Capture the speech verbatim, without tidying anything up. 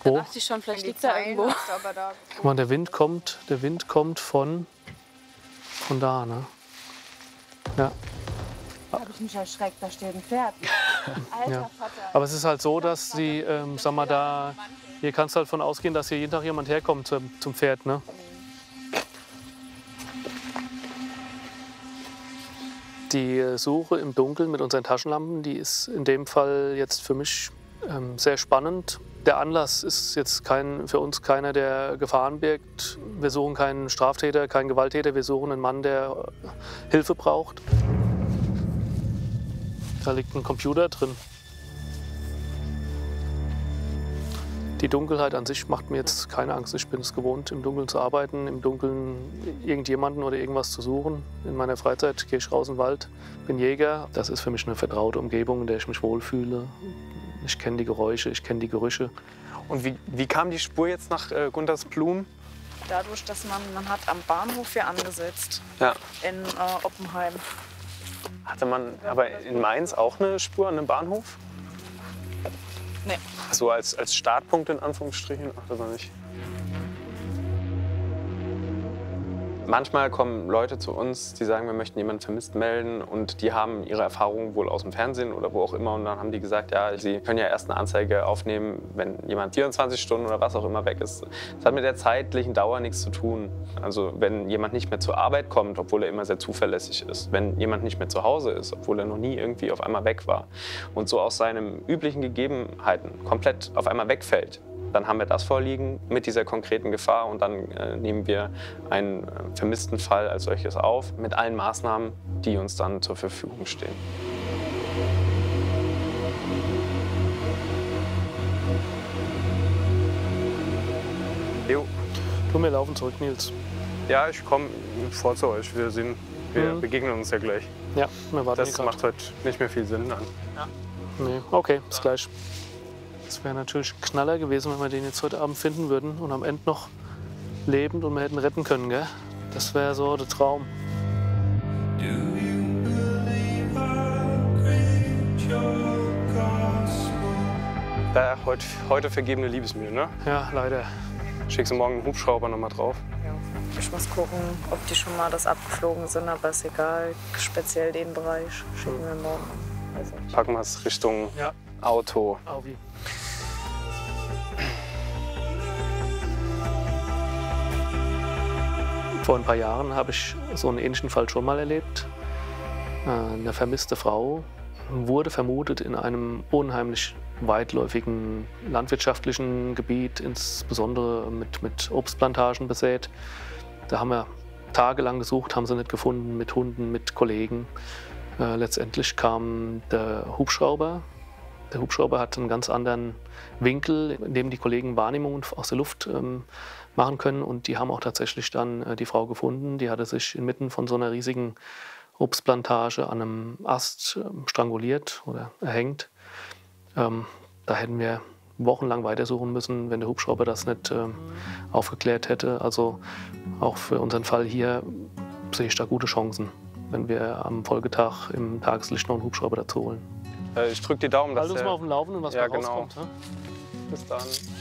Da Wo? dachte ich schon, vielleicht liegt er irgendwo. Guck mal, der Wind kommt, der Wind kommt von, von da, ne? Ja. Da habe ich mich erschreckt, da steht ein Pferd. Alter Ja. Vater. Aber es ist halt so, dass sie, ähm, sag mal, da, hier kannst du halt von ausgehen, dass hier jeden Tag jemand herkommt zum, zum Pferd, ne? Die Suche im Dunkeln mit unseren Taschenlampen, die ist in dem Fall jetzt für mich ähm, sehr spannend. Der Anlass ist jetzt kein, für uns keiner, der Gefahren birgt. Wir suchen keinen Straftäter, keinen Gewalttäter, wir suchen einen Mann, der Hilfe braucht. Da liegt ein Computer drin. Die Dunkelheit an sich macht mir jetzt keine Angst. Ich bin es gewohnt, im Dunkeln zu arbeiten, im Dunkeln irgendjemanden oder irgendwas zu suchen. In meiner Freizeit gehe ich raus in den Wald, bin Jäger. Das ist für mich eine vertraute Umgebung, in der ich mich wohlfühle. Ich kenne die Geräusche, ich kenne die Gerüche. Und wie, wie kam die Spur jetzt nach äh, Guntersblum? Dadurch, dass man, man hat am Bahnhof hier angesetzt, Ja. in äh, Oppenheim. Hatte man aber in Mainz auch eine Spur an einem Bahnhof? Nee. So als, als Startpunkt in Anführungsstrichen? Ach, das war nicht. Manchmal kommen Leute zu uns, die sagen, wir möchten jemanden vermisst melden und die haben ihre Erfahrungen wohl aus dem Fernsehen oder wo auch immer und dann haben die gesagt, ja, sie können ja erst eine Anzeige aufnehmen, wenn jemand vierundzwanzig Stunden oder was auch immer weg ist. Das hat mit der zeitlichen Dauer nichts zu tun. Also wenn jemand nicht mehr zur Arbeit kommt, obwohl er immer sehr zuverlässig ist, wenn jemand nicht mehr zu Hause ist, obwohl er noch nie irgendwie auf einmal weg war und so aus seinen üblichen Gegebenheiten komplett auf einmal wegfällt, dann haben wir das vorliegen mit dieser konkreten Gefahr und dann äh, nehmen wir einen äh, vermissten Fall als solches auf mit allen Maßnahmen, die uns dann zur Verfügung stehen. Leo. Du, wir laufen zurück, Nils. Ja, ich komme vor zu euch. Wir, sehen, wir Mhm. begegnen uns ja gleich. Ja, wir warten Das hier macht heute nicht mehr viel Sinn dann. grad. Nee, okay, bis gleich. Es wäre natürlich ein Knaller gewesen, wenn wir den jetzt heute Abend finden würden und am Ende noch lebend und wir hätten retten können, gell? Das wäre so der Traum. Da heute, heute vergebene Liebesmühe, ne? Ja, leider. Schickst du morgen einen Hubschrauber noch mal drauf? Ja. Ich muss gucken, ob die schon mal das abgeflogen sind, aber ist egal. Speziell den Bereich schicken wir morgen. Also, Packen wir es Richtung Ja. Auto. Auvi. Vor ein paar Jahren habe ich so einen ähnlichen Fall schon mal erlebt. Äh, Eine vermisste Frau wurde vermutet in einem unheimlich weitläufigen landwirtschaftlichen Gebiet, insbesondere mit, mit Obstplantagen besät. Da haben wir tagelang gesucht, haben sie nicht gefunden, mit Hunden, mit Kollegen. Äh, letztendlich kam der Hubschrauber. Der Hubschrauber hat einen ganz anderen Winkel, in dem die Kollegen Wahrnehmungen aus der Luft ähm, machen können. Und die haben auch tatsächlich dann äh, die Frau gefunden. Die hatte sich inmitten von so einer riesigen Obstplantage an einem Ast ähm, stranguliert oder erhängt. Ähm, da hätten wir wochenlang weitersuchen müssen, wenn der Hubschrauber das nicht ähm, aufgeklärt hätte. Also auch für unseren Fall hier sehe ich da gute Chancen, wenn wir am Folgetag im Tageslicht noch einen Hubschrauber dazu holen. Äh, ich drücke die Daumen, dass Halt uns der... mal auf dem Laufenden, was Ja, da genau. rauskommt. Ne? Bis dann.